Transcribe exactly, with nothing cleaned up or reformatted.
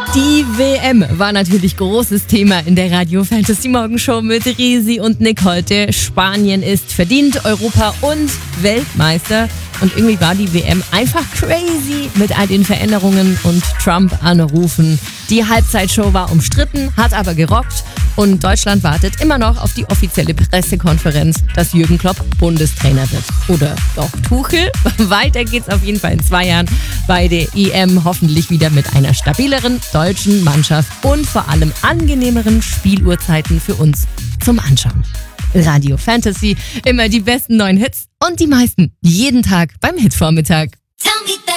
Die W M war natürlich großes Thema in der Radio Fantasy Morgenshow mit Risi und Nick heute. Spanien ist verdient Europa- und Weltmeister. Und irgendwie war die W M einfach crazy mit all den Veränderungen und Trump-Anrufen. Die Halbzeitshow war umstritten, hat aber gerockt. Und Deutschland wartet immer noch auf die offizielle Pressekonferenz, dass Jürgen Klopp Bundestrainer wird. Oder doch Tuchel. Weiter geht's auf jeden Fall in zwei Jahren bei der E M. Hoffentlich wieder mit einer stabileren deutschen Mannschaft und vor allem angenehmeren Spieluhrzeiten für uns zum Anschauen. Radio Fantasy, immer die besten neuen Hits und die meisten jeden Tag beim Hitvormittag. Tell me